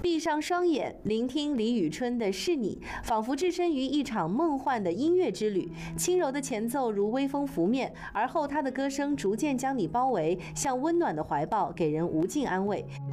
闭上双眼，聆听李宇春的是你，仿佛置身于一场梦幻的音乐之旅。轻柔的前奏如微风拂面，而后她的歌声逐渐将你包围，像温暖的怀抱，给人无尽安慰。